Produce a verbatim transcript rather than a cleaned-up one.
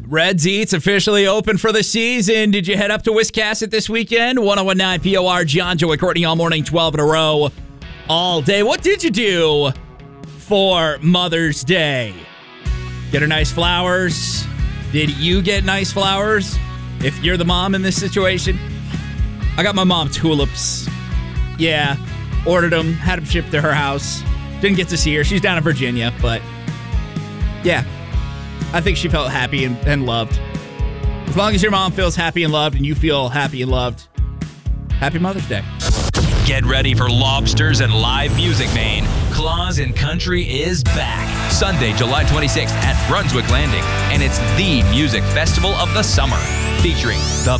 Reds Eats officially open for the season. Did you head up to Wiscasset this weekend? one oh one point nine P O R, John, Joey, Courtney, all morning, twelve in a row, all day. What did you do for Mother's Day? Get her nice flowers? Did you get nice flowers? If you're the mom in this situation, I got my mom tulips. Yeah, ordered them, had them shipped to her house. Didn't get to see her. She's down in Virginia, but yeah, I think she felt happy and, and loved. As long as your mom feels happy and loved and you feel happy and loved, happy Mother's Day. Get ready for lobsters and live music, Maine. Claus and Country is back. Sunday, July twenty-sixth at Brunswick Landing. And it's the music festival of the summer. Featuring the